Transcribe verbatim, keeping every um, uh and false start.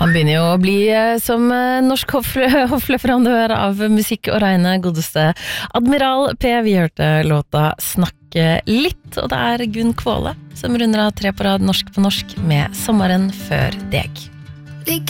Han begynner jo å bli som norsk hoffleverandør av musikk og regne godeste Admiral P. Vi hørte låta Snakke litt, og det er Gunn Kvåle som runder av tre på rad norsk på norsk med Sommeren før deg.